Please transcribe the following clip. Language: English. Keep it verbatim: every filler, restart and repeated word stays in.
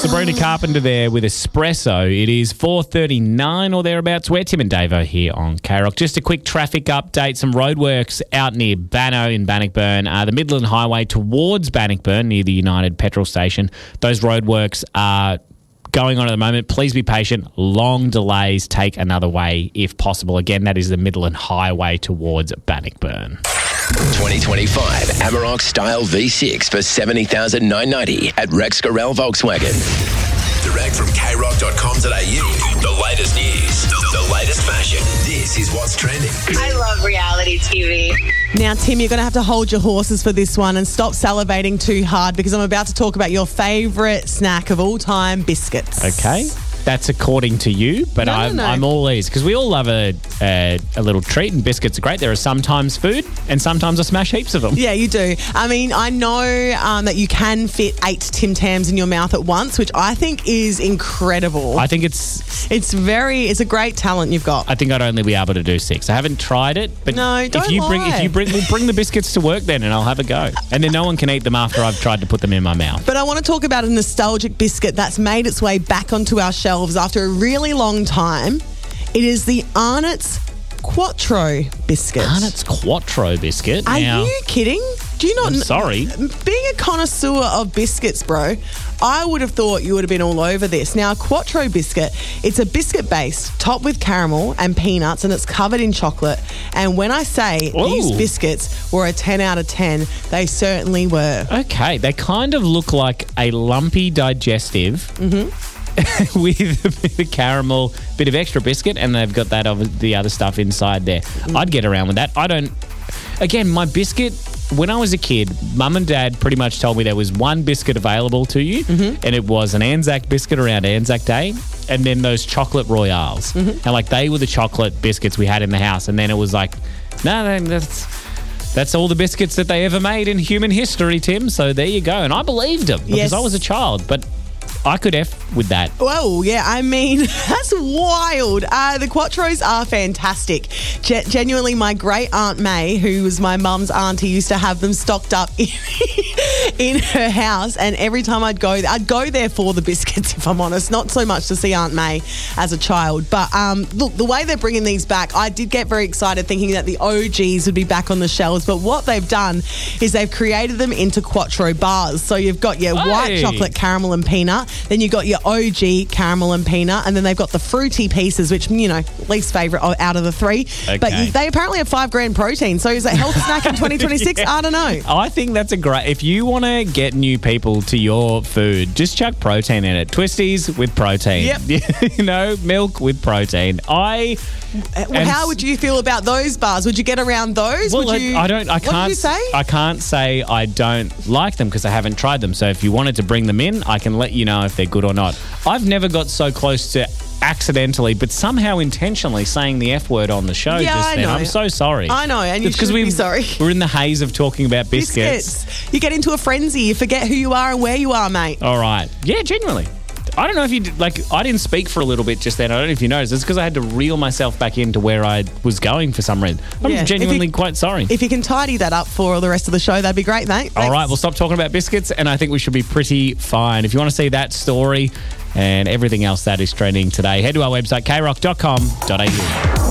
Sabrina Carpenter there with Espresso. It is four thirty-nine or thereabouts. We're Tim and Davo here on K-Rock. Just a quick traffic update. Some roadworks out near Banno in Bannockburn. Uh, the Midland Highway towards Bannockburn near the United Petrol Station. Those roadworks are going on at the moment. Please be patient. Long delays. Take another way if possible. Again, that is the Midland Highway towards Bannockburn. twenty twenty-five Amarok Style V six for seventy thousand nine hundred ninety at Rex Gorell Volkswagen. Direct from K rock dot com dot a u. The latest news, the latest fashion. This is what's trending. I love reality T V. Now, Tim, you're going to have to hold your horses for this one and stop salivating too hard because I'm about to talk about your favourite snack of all time, biscuits. Okay. That's according to you, but No, no, I'm, no. I'm all ears because we all love a, a a little treat, and biscuits are great. There are sometimes food, and sometimes I smash heaps of them. Yeah, you do. I mean, I know um, that you can fit eight Tim Tams in your mouth at once, which I think is incredible. I think it's. It's very, it's a great talent you've got. I think I'd only be able to do six. I haven't tried it, but No, don't if you bring, lie. if you bring, we'll bring the biscuits to work then, and I'll have a go. And then no one can eat them after I've tried to put them in my mouth. But I want to talk about a nostalgic biscuit that's made its way back onto our shelves after a really long time. It is the Arnott's Quattro biscuit. Arnott's Quattro biscuit. Are now, you kidding? Do you not? I'm sorry. Being a connoisseur of biscuits, bro, I would have thought you would have been all over this. Now, a Quattro biscuit, it's a biscuit base topped with caramel and peanuts, and it's covered in chocolate. And when I say Ooh. these biscuits were a ten out of ten, they certainly were. Okay, they kind of look like a lumpy digestive. Mm-hmm. with a bit of caramel, bit of extra biscuit, and they've got that of the other stuff inside there. Mm. I'd get around with that. I don't... Again, my biscuit... When I was a kid, Mum and Dad pretty much told me there was one biscuit available to you, Mm-hmm. and it was an Anzac biscuit around Anzac Day, and then those chocolate Royales. Mm-hmm. And, like, they were the chocolate biscuits we had in the house, and then it was like, no, no, that's... That's all the biscuits that they ever made in human history, Tim. So there you go. And I believed them because Yes. I was a child, but I could F with that. Well, yeah, I mean, that's wild. Uh, the Quattros are fantastic. Ge- genuinely, my great Aunt May, who was my mum's auntie, used to have them stocked up in, in her house. And every time I'd go, I'd go there for the biscuits, if I'm honest. Not so much to see Aunt May as a child. But um, look, the way they're bringing these back, I did get very excited thinking that the O Gs would be back on the shelves. But what they've done is they've created them into Quattro bars. So you've got your Hey. white chocolate, caramel and peanut. Then you've got your O G caramel and peanut, and then they've got the fruity pieces, which, you know, least favourite out of the three. But Okay. you, they apparently have five grand protein. So is that health snack in twenty twenty-six? Yeah. I don't know. I think that's a great... If you want to get new people to your food, just chuck protein in it. Twisties with protein. Yep. You know, milk with protein. I... Well, And how would you feel about those bars? Would you get around those? Well, would you, I, I don't. I what can't. did you say? I can't say I don't like them because I haven't tried them. So if you wanted to bring them in, I can let you know if they're good or not. I've never got so close to accidentally, but somehow intentionally saying the F word on the show Yeah, just I then. know. I'm so sorry. I know, and you It's 'cause should we- be sorry. We're in the haze of talking about biscuits. Biscuits. You get into a frenzy. You forget who you are and where you are, mate. All right. Yeah, genuinely. I don't know if you did, like. I didn't speak for a little bit just then. I don't know if you noticed. It's because I had to reel myself back into where I was going for some reason. I'm Yeah. genuinely If you- quite sorry. If you can tidy that up for the rest of the show, that'd be great, mate. All Thanks. right, we'll stop talking about biscuits, and I think we should be pretty fine. If you want to see that story and everything else that is trending today, head to our website, k rock dot com dot a u.